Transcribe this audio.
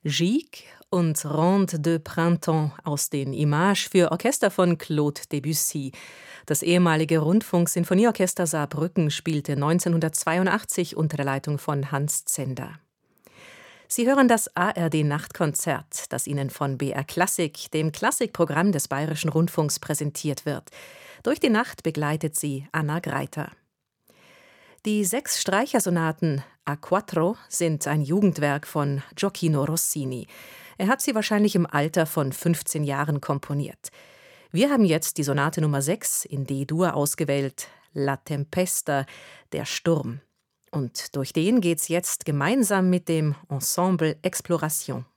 Gigue und Ronde de Printemps aus den Images für Orchester von Claude Debussy. Das ehemalige Rundfunksinfonieorchester Saarbrücken spielte 1982 unter der Leitung von Hans Zender. Sie hören das ARD-Nachtkonzert, das Ihnen von BR Klassik, dem Klassikprogramm des Bayerischen Rundfunks, präsentiert wird. Durch die Nacht begleitet sie Anna Greiter. Die 6 Streichersonaten A Quattro sind ein Jugendwerk von Gioacchino Rossini. Er hat sie wahrscheinlich im Alter von 15 Jahren komponiert. Wir haben jetzt die Sonate Nummer 6 in D-Dur ausgewählt, La Tempesta, der Sturm. Und durch den geht's jetzt gemeinsam mit dem Ensemble Exploration.